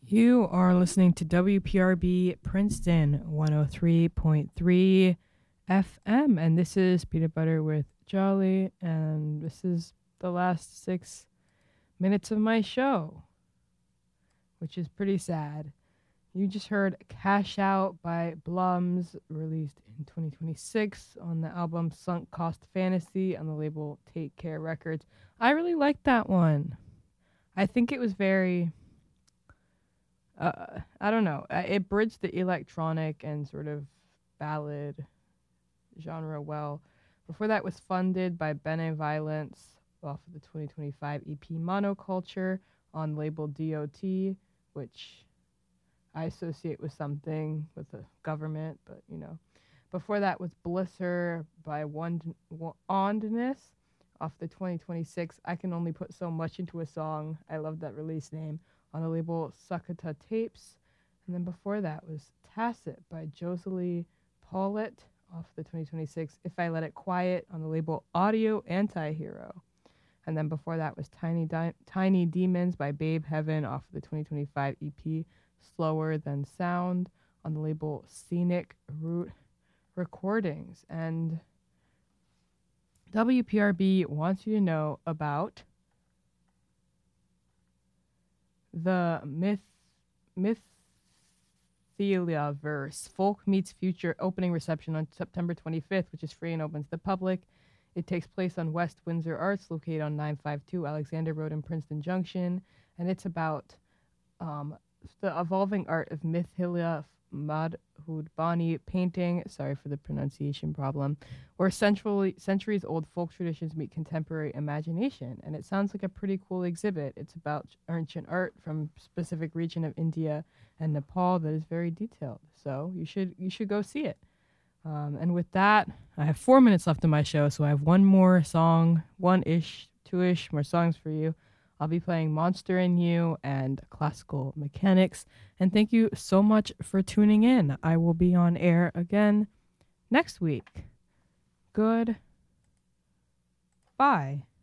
You are listening to WPRB Princeton 103.3 FM, and this is Peanut Butter with Jolly, and this is the last 6 minutes of my show, which is pretty sad. You just heard Cash Out by Blums, released in 2026 on the album Sunk Cost Fantasy on the label Take Care Records. I really liked that one. I think it was very I don't know. It bridged the electronic and sort of ballad genre well. Before that was funded by Bene Violence off of the 2025 EP Monoculture on label DOT, which I associate with something with the government, but you know. Before that was Blisser by Ondness off the 2026 I Can Only Put So Much Into a Song. I love that release name on the label Sukkota Tapes. And then before that was Tacit by Joselie Paulette off the 2026 If I Let It Quiet on the label Audio Antihero. And then before that was Tiny Demons by Babe Heaven off the 2025 EP Slower Than Sound on the label Scenic Route Recordings. And WPRB wants you to know about the Mythelia verse, Folk Meets Future opening reception on September 25th, which is free and open to the public. It takes place on West Windsor Arts, located on 952 Alexander Road in Princeton Junction, and it's about the evolving art of Mythelia Madhudbani painting, sorry for the pronunciation problem, where centuries-old folk traditions meet contemporary imagination. And it sounds like a pretty cool exhibit. It's about ancient art from a specific region of India and Nepal that is very detailed. So you should go see it. And with that, I have 4 minutes left in my show, so I have one more song, one-ish, two-ish more songs for you. I'll be playing Monster in You and Classical Mechanics. And thank you so much for tuning in. I will be on air again next week. Goodbye.